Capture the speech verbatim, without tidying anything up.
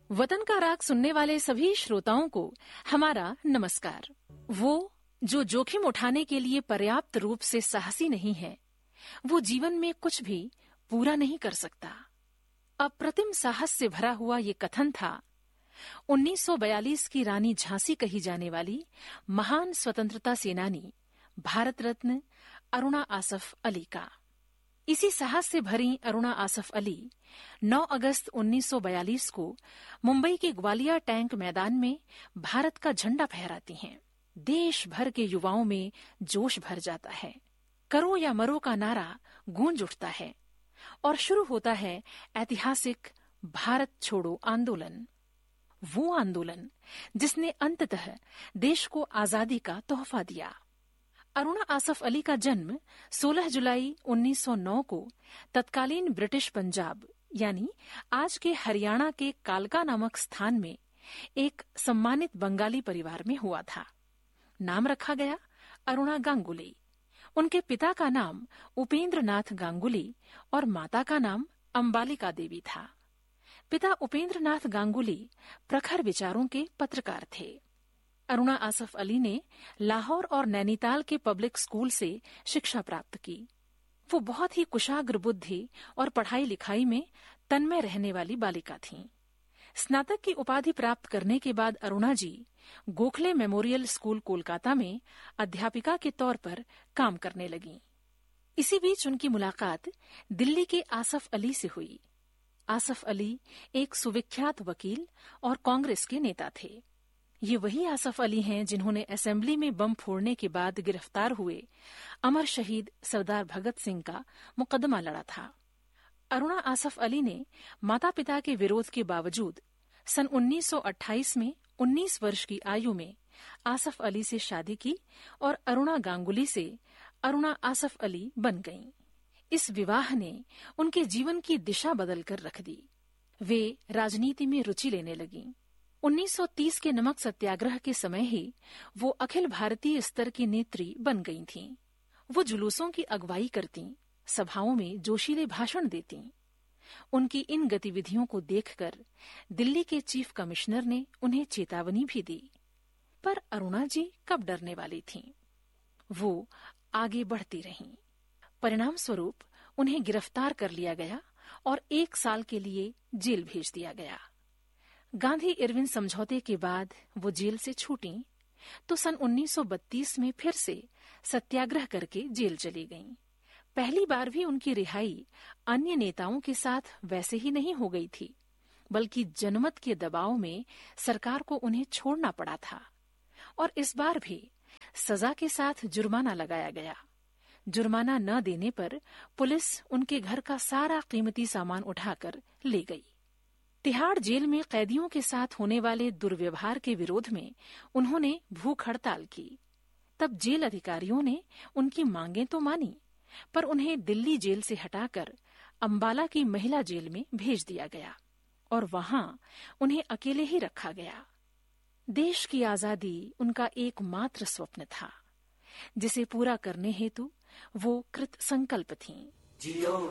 वतन का राग सुनने वाले सभी श्रोताओं को हमारा नमस्कार। वो जो जोखिम उठाने के लिए पर्याप्त रूप से साहसी नहीं है, वो जीवन में कुछ भी पूरा नहीं कर सकता। अप्रतिम साहस से भरा हुआ ये कथन था उन्नीस सौ बयालीस की रानी झांसी कही जाने वाली महान स्वतंत्रता सेनानी भारत रत्न अरुणा आसफ अली का। इसी साहस से भरी अरुणा आसफ अली नौ अगस्त उन्नीस सौ बयालीस को मुंबई के ग्वालिया टैंक मैदान में भारत का झंडा फहराती हैं। देश भर के युवाओं में जोश भर जाता है। करो या मरो का नारा गूंज उठता है और शुरू होता है ऐतिहासिक भारत छोड़ो आंदोलन। वो आंदोलन जिसने अंततः देश को आजादी का तोहफा दिया। अरुणा आसफ अली का जन्म सोलह जुलाई उन्नीस सौ नौ को तत्कालीन ब्रिटिश पंजाब यानी आज के हरियाणा के कालका नामक स्थान में एक सम्मानित बंगाली परिवार में हुआ था। नाम रखा गया अरुणा गांगुली। उनके पिता का नाम उपेंद्र नाथ गांगुली और माता का नाम अंबालिका देवी था। पिता उपेंद्र नाथ गांगुली प्रखर विचारों के पत्रकार थे। अरुणा आसफ अली ने लाहौर और नैनीताल के पब्लिक स्कूल से शिक्षा प्राप्त की। वो बहुत ही कुशाग्र बुद्धि और पढ़ाई लिखाई में तन्मय रहने वाली बालिका थीं। स्नातक की उपाधि प्राप्त करने के बाद अरुणा जी गोखले मेमोरियल स्कूल कोलकाता में अध्यापिका के तौर पर काम करने लगीं। इसी बीच उनकी मुलाकात दिल्ली के आसफ अली से हुई। आसफ अली एक सुविख्यात वकील और कांग्रेस के नेता थे। ये वही आसफ अली हैं जिन्होंने असेंबली में बम फोड़ने के बाद गिरफ्तार हुए अमर शहीद सरदार भगत सिंह का मुकदमा लड़ा था। अरुणा आसफ अली ने माता पिता के विरोध के बावजूद सन उन्नीस सौ अट्ठाईस में उन्नीस वर्ष की आयु में आसफ अली से शादी की और अरुणा गांगुली से अरुणा आसफ अली बन गईं। इस विवाह ने उनके जीवन की दिशा बदलकर रख दी। वे राजनीति में रुचि लेने लगीं। उन्नीस सौ तीस के नमक सत्याग्रह के समय ही वो अखिल भारतीय स्तर की नेत्री बन गई थीं। वो जुलूसों की अगुवाई करती, सभाओं में जोशीले भाषण देती। उनकी इन गतिविधियों को देखकर दिल्ली के चीफ कमिश्नर ने उन्हें चेतावनी भी दी, पर अरुणा जी कब डरने वाली थीं। वो आगे बढ़ती रहीं। परिणाम स्वरूप उन्हें गिरफ्तार कर लिया गया और एक साल के लिए जेल भेज दिया गया। गांधी इरविन समझौते के बाद वो जेल से छूटी तो सन उन्नीस सौ बत्तीस में फिर से सत्याग्रह करके जेल चली गईं। पहली बार भी उनकी रिहाई अन्य नेताओं के साथ वैसे ही नहीं हो गई थी, बल्कि जनमत के दबाव में सरकार को उन्हें छोड़ना पड़ा था। और इस बार भी सजा के साथ जुर्माना लगाया गया। जुर्माना न देने पर पुलिस उनके घर का सारा कीमती सामान उठाकर ले गई। तिहाड़ जेल में कैदियों के साथ होने वाले दुर्व्यवहार के विरोध में उन्होंने भूख हड़ताल की। तब जेल अधिकारियों ने उनकी मांगें तो मानी, पर उन्हें दिल्ली जेल से हटाकर अंबाला की महिला जेल में भेज दिया गया और वहां उन्हें अकेले ही रखा गया। देश की आजादी उनका एकमात्र स्वप्न था, जिसे पूरा करने हेतु वो कृत संकल्प थीं। जियो